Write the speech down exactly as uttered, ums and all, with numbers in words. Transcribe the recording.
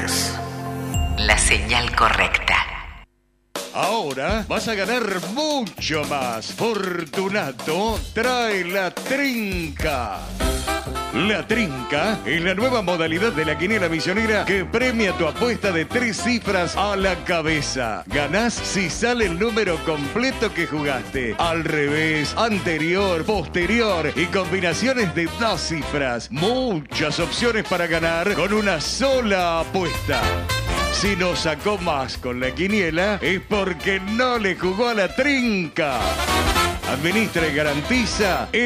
es la señal correcta. Ahora vas a ganar mucho más. Fortunato trae la trinca. La trinca es la nueva modalidad de la quiniela millonera que premia tu apuesta de tres cifras a la cabeza. Ganás si sale el número completo que jugaste. Al revés, anterior, posterior y combinaciones de dos cifras. Muchas opciones para ganar con una sola apuesta. Si no sacó más con la quiniela es porque no le jugó a la trinca. Administra y garantiza